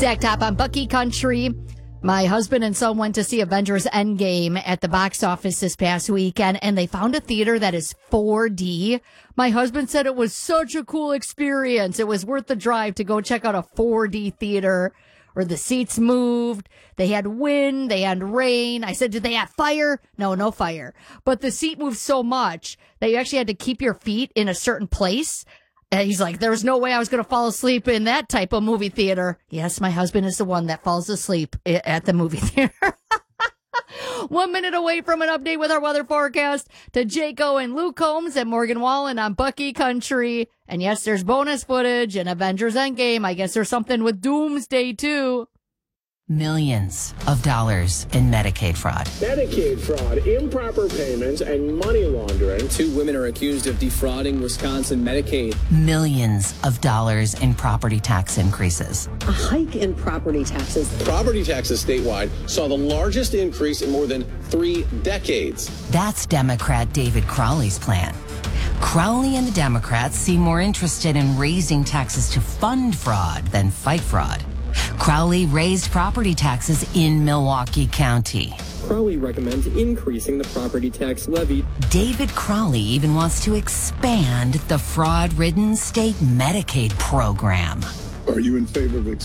Zach Top on Bucky Country. My husband and son went to see Avengers Endgame at the box office this past weekend, and they found a theater that is 4D. My husband said it was such a cool experience. It was worth the drive to go check out a 4D theater where the seats moved. They had wind, they had rain. I said, did they have fire? No fire. But the seat moved so much that you actually had to keep your feet in a certain place. And he's like, there's no way I was going to fall asleep in that type of movie theater. Yes, my husband is the one that falls asleep at the movie theater. 1 minute away from an update with our weather forecast to Jaco and Luke Combs and Morgan Wallen on Bucky Country. And yes, there's bonus footage and Avengers Endgame. I guess there's something with Doomsday, too. Millions of dollars in Medicaid fraud. Medicaid fraud, improper payments, and money laundering. 2 women are accused of defrauding Wisconsin Medicaid. Millions of dollars in property tax increases. A hike in property taxes. Property taxes statewide saw the largest increase in more than 3 decades. That's Democrat David Crowley's plan. Crowley and the Democrats seem more interested in raising taxes to fund fraud than fight fraud. Crowley raised property taxes in Milwaukee County. Crowley recommends increasing the property tax levy. David Crowley even wants to expand the fraud-ridden state Medicaid program. Are you in favor of